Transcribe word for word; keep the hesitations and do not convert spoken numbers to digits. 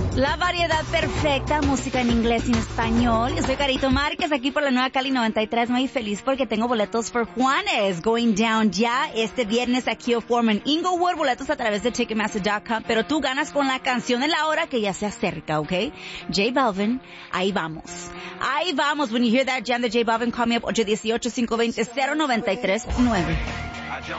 La variedad perfecta, música en inglés y en español. Yo soy Carito Márquez, aquí por la Nueva Cali noventa y tres, muy feliz porque tengo boletos for Juanes, going down ya este viernes aquí a Foreman Inglewood, boletos a través de Ticketmaster punto com, pero tú ganas con la canción de la hora que ya se acerca, ¿ok? J Balvin, ahí vamos. Ahí vamos, when you hear that jam de J Balvin, call me up ocho uno ocho, cinco dos cero, cero nueve tres nueve.